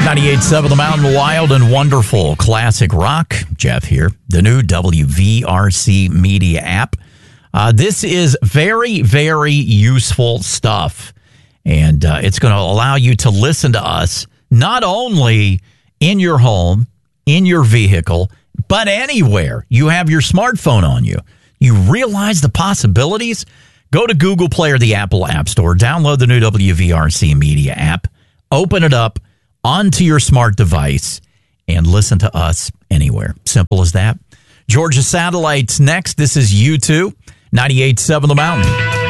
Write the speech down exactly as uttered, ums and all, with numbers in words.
ninety-eight point seven The Mountain, wild and wonderful classic rock. Jeff here. The new W V R C Media app. Uh, this is very, very useful stuff. And uh, it's going to allow you to listen to us not only in your home, in your vehicle, but anywhere you have your smartphone on you. You realize the possibilities? Go to Google Play or the Apple App Store. Download the new W V R C Media app. Open it up onto your smart device and listen to us anywhere. Simple as that. Georgia Satellites next. This is U two, ninety-eight point seven The Mountain.